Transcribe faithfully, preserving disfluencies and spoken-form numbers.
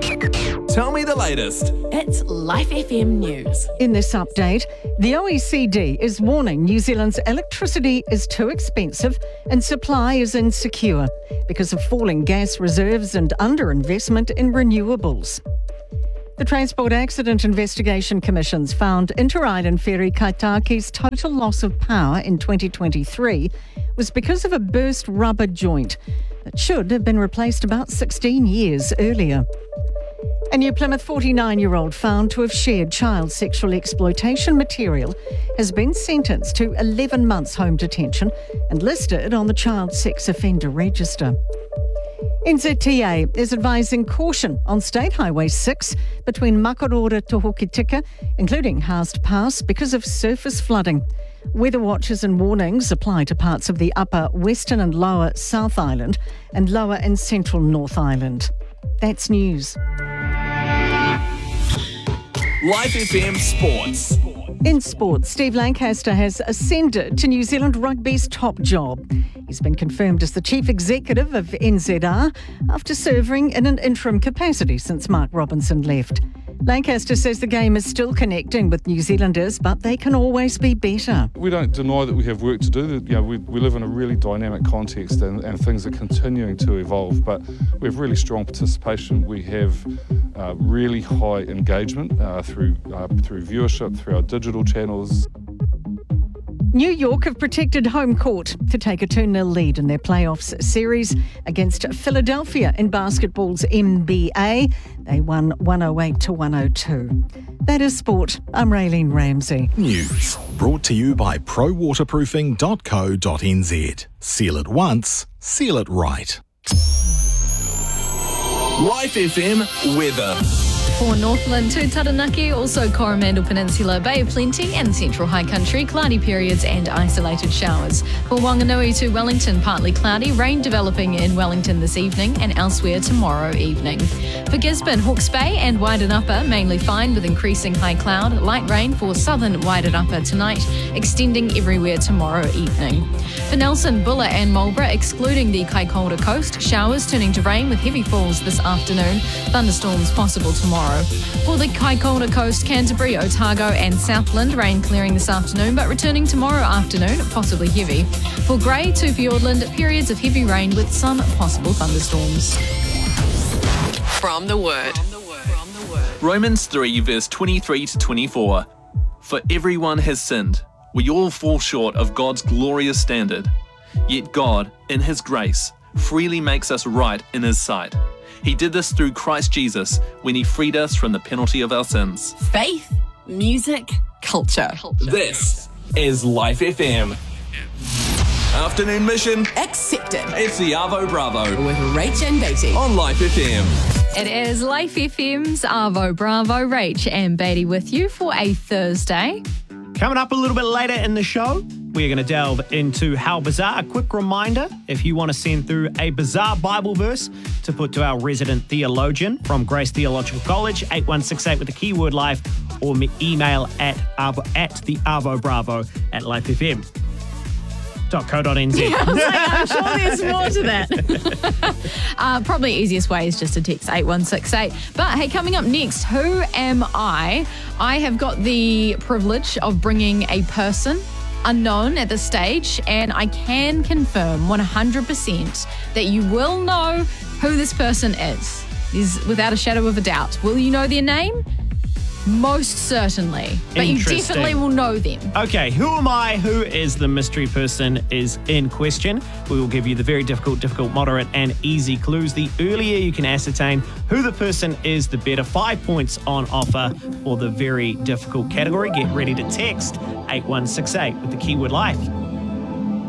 Tell me the latest. It's Life F M News. In this update, the O E C D is warning New Zealand's electricity is too expensive and supply is insecure because of falling gas reserves and underinvestment in renewables. The Transport Accident Investigation Commission's found Inter-Island ferry Kaitaki's total loss of power in twenty twenty-three was because of a burst rubber joint that should have been replaced about sixteen years earlier. A New Plymouth forty-nine-year-old found to have shared child sexual exploitation material has been sentenced to eleven months home detention and listed on the Child Sex Offender Register. N Z T A is advising caution on State Highway six between Makarora to Hokitika, including Haast Pass, because of surface flooding. Weather watches and warnings apply to parts of the upper Western and lower South Island and lower and central North Island. That's news. Life F M Sports. In sports, Steve Lancaster has ascended to New Zealand Rugby's top job. He's been confirmed as the chief executive of N Z R after serving in an interim capacity since Mark Robinson left. Lancaster says the game is still connecting with New Zealanders, but they can always be better. We don't deny that we have work to do. You know, we, we live in a really dynamic context and, and things are continuing to evolve, but we have really strong participation. We have uh, really high engagement uh, through, uh, through viewership, through our digital channels. New York have protected home court to take a two nil lead in their playoffs series against Philadelphia in basketball's N B A. They won one oh eight to one oh two. That is sport. I'm Raylene Ramsey. News brought to you by pro waterproofing dot co dot n z. Seal it once, seal it right. Life F M weather. For Northland to Taranaki, also Coromandel Peninsula, Bay of Plenty and Central High Country, cloudy periods and isolated showers. For Wanganui to Wellington, partly cloudy, rain developing in Wellington this evening and elsewhere tomorrow evening. For Gisborne, Hawke's Bay and Wyden Upper, mainly fine with increasing high cloud, light rain for southern Wyden Upper tonight, extending everywhere tomorrow evening. For Nelson, Bulla and Marlborough, excluding the Kaikoura coast, showers turning to rain with heavy falls this afternoon, thunderstorms possible tomorrow. For the Kaikoura coast, Canterbury, Otago and Southland, rain clearing this afternoon but returning tomorrow afternoon, possibly heavy. For Grey to Fiordland, periods of heavy rain with some possible thunderstorms. From the Word. Romans three verse twenty-three to twenty-four. For everyone has sinned. We all fall short of God's glorious standard. Yet God, in His grace, freely makes us right in His sight. He did this through Christ Jesus when He freed us from the penalty of our sins. Faith, music, culture. This is Life F M. Afternoon mission Accepted. It's the Arvo Bravo With Rach and Beatty. on Life F M. It is Life F M's Arvo Bravo, Rach and Beatty with you for a Thursday. Coming up a little bit later in the show, we're going to delve into How Bizarre. A quick reminder, if you want to send through a bizarre Bible verse to put to our resident theologian from Grace Theological College, eight one six eight with the keyword life, or email at, Arvo, at the Arvo Bravo at lifefm dot co dot n z. Yeah, I was like, I'm sure there's more to that. uh, probably easiest way is just to text eight one six eight. But hey, coming up next, who am I? I have got the privilege of bringing a person unknown at this stage, and I can confirm one hundred percent that you will know who this person is. Is without a shadow of a doubt. Will you know their name? Most certainly. But you definitely will know them. Okay, who am I? Who is the mystery person is in question. We will give you the very difficult, difficult, moderate and easy clues. The earlier you can ascertain who the person is, the better. Five points on offer for the very difficult category. Get ready to text eight one six eight with the keyword life.